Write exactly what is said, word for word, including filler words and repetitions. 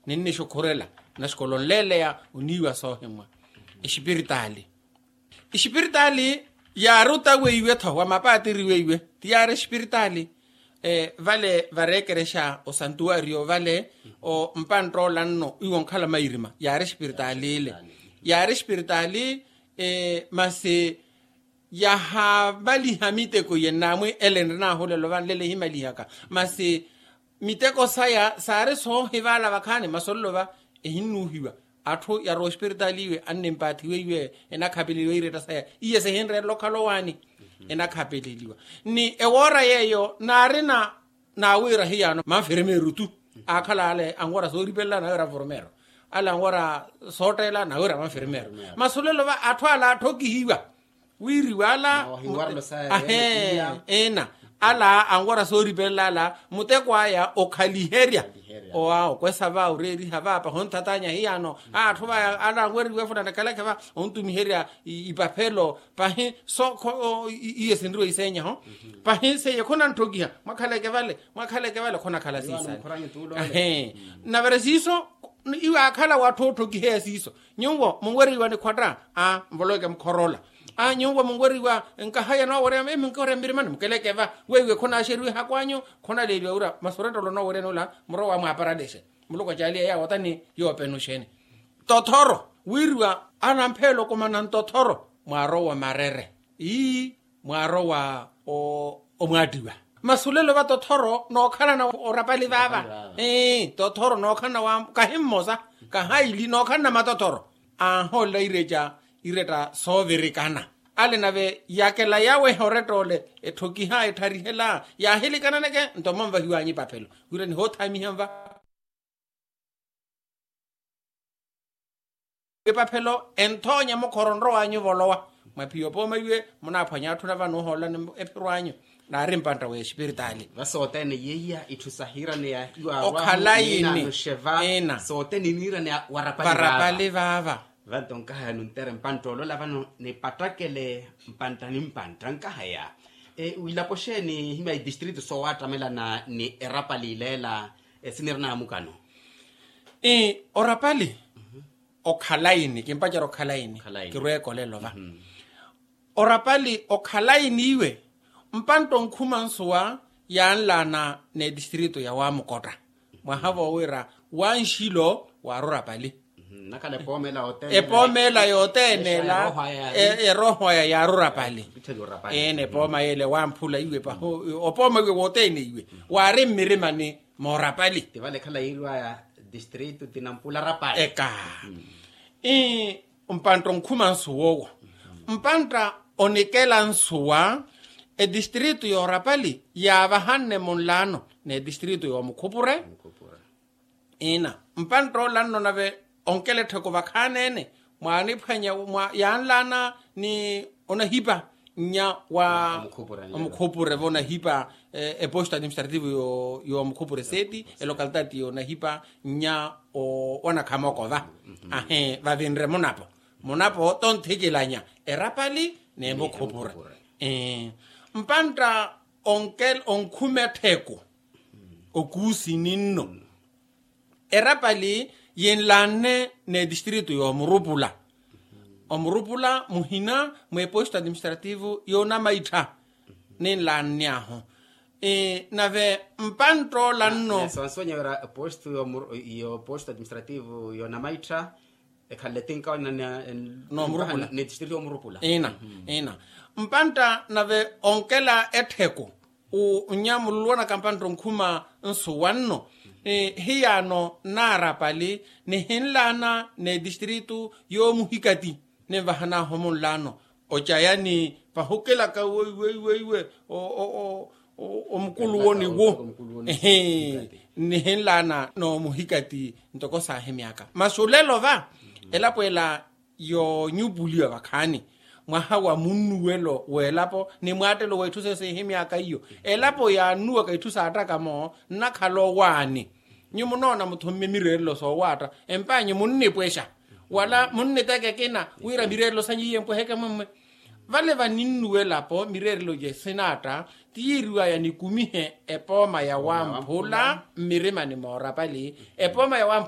ninni shokhorela na xikolong leleya uniwa sohemwa exipiritali exipiritali ya ruta weiwe thowa mapatiri weiwe tiare exipiritali eh vale varekeresha o santuario vale o mpantro lanno iwonkhala mairima yare exipiritali le yare exipiritali eh mase ya ha bali hamite ko yenamwe elenna holelo van lele himaliyaka mase miteko saya sare so hevala vakhane masolova ehinnuhiwa atho ya ro spiritaliwe annempathiwe ena khapeleliwe ireta saya iye se henre lokalowani ena khapeleliwa ni ewora yeyo narina na wira hiyano mafermeru tu akhalale angora so ripella na ra formero ala angora sotela na wira mafermero masolelo va atho ala thokihiwa wiri wala ahe ena ala angora so ripella la mutekwa ya okhaliheria oa kwesa va ureri hava pa hontatanya hiyano a thoba ala ngori we funa kala kava ontumiheria ipapelo pa he so iyesindro isenya ho pa he se yekona ntogia makhala ke vale makhala ke vale khona khala sisa eh na veresiso iwa khala wa thotho ki he siso nyongo mongweri wa ne khwatra a mboloke mkhorola a nyongo mongweri wa nka haya no wore me mnkore mbirima mkeleke va wewe khona sherwi hakwanyo khona le ura masorento lo no wore no la mro wa mwaparadeshe muloko jali ya watani yo penushene tothoro wirwa anamphelo komana tothoro mwaro wa marere i mwaro wa o omwadiwa masulelo va tothoro no khana na orapali baba eh tothoro no khana wa kahimmosa ka haili no khana matothoro a hola ireja ireta soverikana ale nave yakela yawe horetole ethoki ha ethari hela ya helikana neke ntomomva hiwanyi papelo ure ni hothami hemva epapelo entonya mokhoronro wanyu volowa maphiyo po maiwe mona phanya thuna vano hola ne epirwanyu na rimpanta we spiritali vasotene yeya ithusahira ne ya okhalaini ena sotene nira ne warapali baba vantonka ha nuntere mpantolo lavano ne patakele mpantani mpantanka haya e wila posheni hima district so watamela na ni erapali lela sinirna mukano e orapali okhalaini ke mpajaro khalaini ke rweko lelo va orapali okhalaini iwe mpanto nkhumansuwa ya nlana ne district ya wa mukota mwahavo wira wanshilo wa orapali nakale pomela hotel epomela yotenela e roho ya yarura pale ene poma ele wamphula iwe pa opoma we wotene iwe ware mirimane morapali tivale khala ilwa ya district tinampula rapale eka e umpanto nkhumansuwo mpanta onikela nsuwa e district yo rapali ya bahanne monlano ne district yo mukhupure ina mpanto lano nave onkele theko vakhanene mwani phanya mwa yanlana ni ona hipa nya wa mkhopure bona hipa e posto administrativo yo yo mkhopure seti e localidade yo na hipa nya o ona khamoko va ahe va venre monapo monapo ton thekelanya erapali ne mkhopure eh mpanta onkel onkhume theko okusi ninno erapali yenlane ne distrito yo murupula omrupula muhina mwe posto administrativo yo na maitha ne lanyaho e nave mpantro lanno so sonya era posto yo posto administrativo yo na maitha e khaletinka na no murupula ne distrito yo murupula ina ina mpanta nave onkela etheko u nyamulwana kampantro nkhuma nsuwanno e hiyano narapali ne hinlana ne distritu yo muhikati ne vahana homolano o chayani pahukela ka we we we we o o o o mkulu woni wo eh ne hinlana no muhikati ntoko sa hemiaka masolelo va elapoela yo nyubulio vakhani mwahawa munnuwelo welapo ni mwatelo wethu se himiaka iyo elapo ya nuwa ka ithusa ataka mo nakhalo wani nyumunona muthomme mirelo so wata empanye munne pwesha wala munne take kena wira mirelo sanyi yempo heke mumme vale vaninnuwelapo mirelo je senata tiriwa ya nikumihe epoma ya wamphula mirima ni morapali epoma ya wamphula